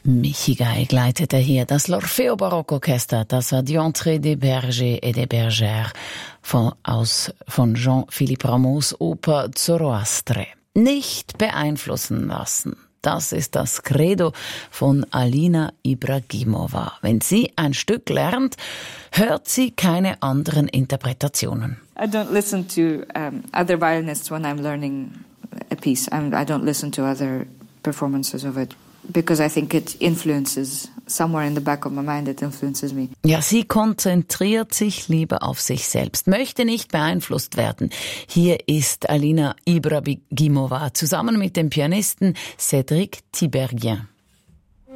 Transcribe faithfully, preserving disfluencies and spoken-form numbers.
Michi Geig leitete hier das L'Orfeo Barockorchester, das war die Entrée des Bergers et des Bergères von, aus, von Jean-Philippe Rameaus Oper Zoroastre. Nicht beeinflussen lassen. Das ist das Credo von Alina Ibragimova. Wenn sie ein Stück lernt, hört sie keine anderen Interpretationen. I don't listen to um, other violinists when I'm learning a piece. I'm, I don't listen to other performances of it. Because I think it influences, somewhere in the back of my mind it influences me. Ja, sie konzentriert sich lieber auf sich selbst, möchte nicht beeinflusst werden. Hier ist Alina Ibragimova zusammen mit dem Pianisten Cédric Tiberghien.